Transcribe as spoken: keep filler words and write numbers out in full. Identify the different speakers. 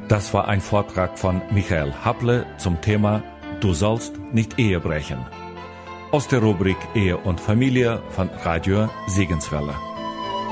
Speaker 1: Das war ein Vortrag von Michael Happle zum Thema Du sollst nicht Ehe brechen. Aus der Rubrik Ehe und Familie von Radio Segenswelle.